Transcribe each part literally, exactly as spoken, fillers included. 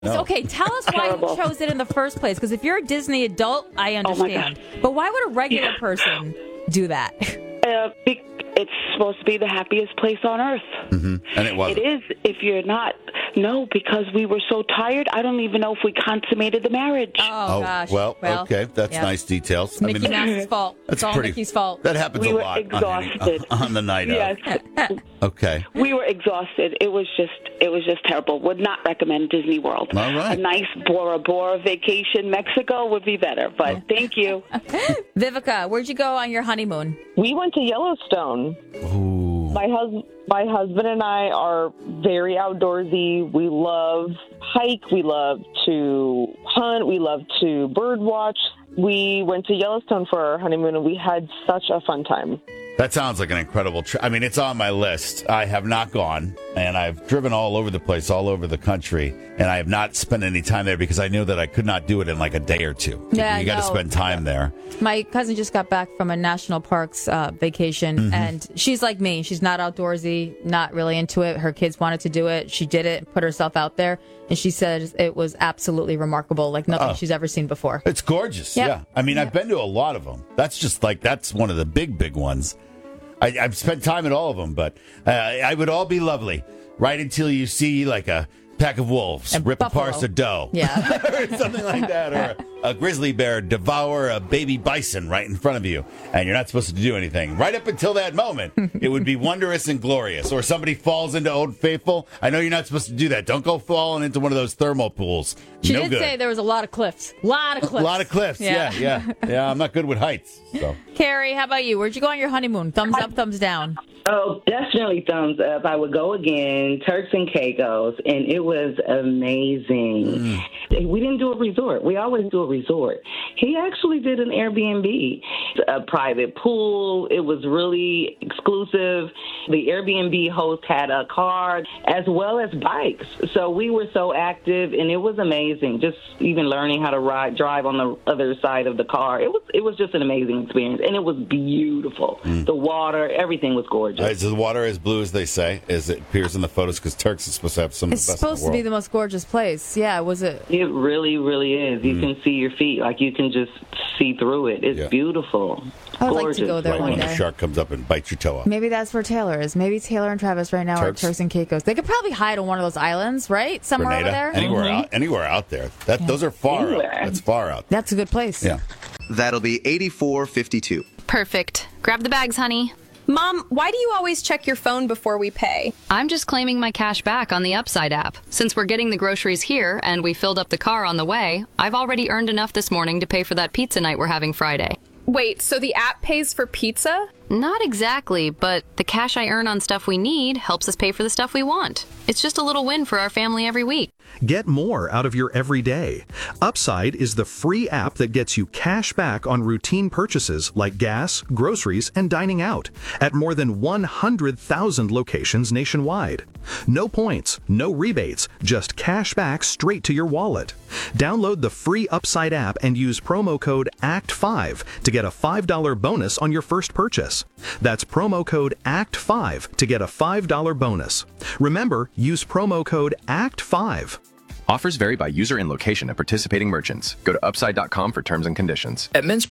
No. Okay, tell us why you chose it in the first place. Because if you're a Disney adult, I understand. Oh but why would a regular Yeah. person do that? Uh, be- it's supposed to be the happiest place on earth. Mm-hmm. And it wasn't. It is if you're not. No, because we were so tired. I don't even know if we consummated the marriage. Oh, gosh. Well, okay. That's yeah. nice details. It's Mickey Mouse's fault. That's It's all pretty, Mickey's fault. That happens We a were lot exhausted. On, on the night Yes. of. Okay. We were exhausted. It was just, it was just terrible. Would not recommend Disney World. All right. A nice Bora Bora vacation, Mexico would be better. But Oh. thank you. Vivica, where'd you go on your honeymoon? We went to Yellowstone. Ooh. My husband, my husband and I are very outdoorsy. We love hike. We love to hunt. We love to bird watch. We went to Yellowstone for our honeymoon, and we had such a fun time. That sounds like an incredible trip. I mean, it's on my list. I have not gone, and I've driven all over the place, all over the country, and I have not spent any time there because I knew that I could not do it in like a day or two. Yeah, you got to no. spend time there. My cousin just got back from a national parks uh, vacation, Mm-hmm. and she's like me. She's not outdoorsy, not really into it. Her kids wanted to do it. She did it, put herself out there, and she said it was absolutely remarkable, like nothing Oh. she's ever seen before. It's gorgeous. Yep. Yeah. I mean, Yep. I've been to a lot of them. That's just like, that's one of the big, big ones. I, I've spent time at all of them, but uh, I would all be lovely right until you see like a pack of wolves A rip buffalo. apart a doe. Yeah. or something like that. Or a, a grizzly bear devour a baby bison right in front of you. And you're not supposed to do anything. Right up until that moment, it would be wondrous and glorious. Or somebody falls into Old Faithful. I know you're not supposed to do that. Don't go falling into one of those thermal pools. She no did good. say there was a lot of cliffs. A lot of cliffs. A lot of cliffs. Yeah. yeah, yeah, yeah. I'm not good with heights. So Carrie, how about you? Where'd you go on your honeymoon? Thumbs up, thumbs down. Oh, definitely thumbs up. I would go again, Turks and Caicos, and it was amazing. Mm. We didn't do a resort. We always do a resort. He actually did an Airbnb, a private pool. It was really exclusive. The Airbnb host had a car as well as bikes. So we were so active, and it was amazing. Just even learning how to ride, drive on the other side of the car. It was it was just an amazing experience, and it was beautiful. Mm. The water, everything was gorgeous. All right, is the water as blue as they say, as it appears in the photos? Because Turks is supposed to have some of It's the best in the supposed to be world. the most gorgeous place. Yeah, was it? It really, really is. You can see your feet. Like, you can just see through it. It's Yeah. beautiful. I would Gorgeous. like to go there Right one when day. the shark comes up and bites your toe off. Maybe that's where Taylor is. Maybe Taylor and Travis right now Turks. are at Turks and Caicos. They could probably hide on one of those islands, right? Somewhere Grenada, over there. anywhere Mhm. out, anywhere out there. That those are far Anywhere. out. That's far out. That's a good place. Yeah. That'll be eighty-four fifty-two. Perfect. Grab the bags, honey. Mom, why do you always check your phone before we pay? I'm just claiming my cash back on the Upside app. Since we're getting the groceries here and we filled up the car on the way, I've already earned enough this morning to pay for that pizza night we're having Friday. Wait, so the app pays for pizza? Not exactly, but the cash I earn on stuff we need helps us pay for the stuff we want. It's just a little win for our family every week. Get more out of your everyday. Upside is the free app that gets you cash back on routine purchases like gas, groceries, and dining out at more than one hundred thousand locations nationwide. No points, no rebates, just cash back straight to your wallet. Download the free Upside app and use promo code A C T five to get a five dollars bonus on your first purchase. That's promo code A C T five to get a five dollars bonus. Remember, use promo code A C T five. Offers vary by user and location at participating merchants. Go to upside dot com for terms and conditions. At Men's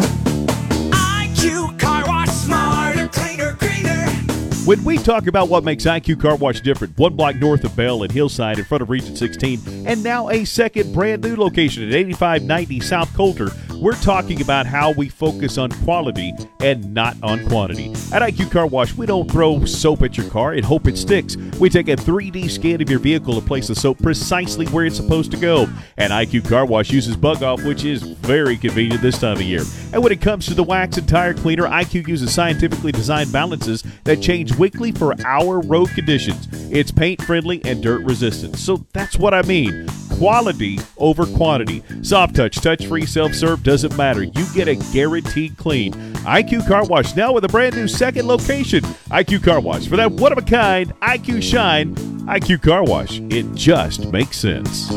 I Q Car Wash, smarter, cleaner, greener. When we talk about what makes I Q Car Wash different, one block north of Bell and Hillside in front of Region sixteen, and now a second brand new location at eighty-five ninety South Coulter, we're talking about how we focus on quality and not on quantity. At I Q Car Wash, we don't throw soap at your car and hope it sticks. We take a three D scan of your vehicle and place the soap precisely where it's supposed to go. And I Q Car Wash uses Bug Off, which is very convenient this time of year. And when it comes to the wax and tire cleaner, I Q uses scientifically designed balances that change weekly for our road conditions. It's paint friendly and dirt resistant. So that's what I mean. Quality over quantity. Soft touch, touch free, self serve, doesn't matter. You get a guaranteed clean. I Q Car Wash now with a brand new second location. I Q Car Wash for that one of a kind I Q shine. I Q Car Wash. It just makes sense.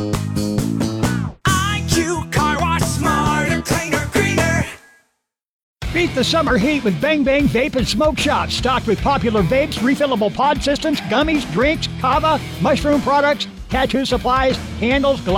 I Q Car Wash, smarter, cleaner, greener. Beat the summer heat with Bang Bang Vape and Smoke Shops, stocked with popular vapes, refillable pod systems, gummies, drinks, kava, mushroom products, tattoo supplies, candles,